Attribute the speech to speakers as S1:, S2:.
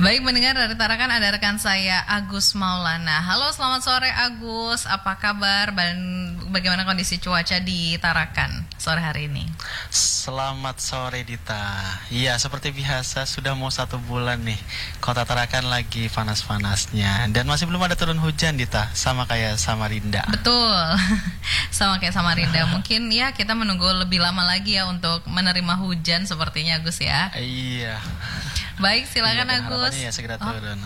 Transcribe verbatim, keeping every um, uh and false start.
S1: Baik, mendengar dari Tarakan ada rekan saya Agus Maulana. Halo, selamat sore Agus. Apa kabar dan bagaimana kondisi cuaca di Tarakan sore hari ini?
S2: Selamat sore Dita. Iya, seperti biasa sudah mau satu bulan nih Kota Tarakan lagi panas-panasnya dan masih belum ada turun hujan Dita, sama kayak Samarinda.
S1: Betul, sama kayak Samarinda. Mungkin ya kita menunggu lebih lama lagi ya untuk menerima hujan sepertinya Agus ya.
S2: Iya.
S1: Baik, silakan
S2: iya,
S1: Agus.
S2: Ya segera turun. Oh.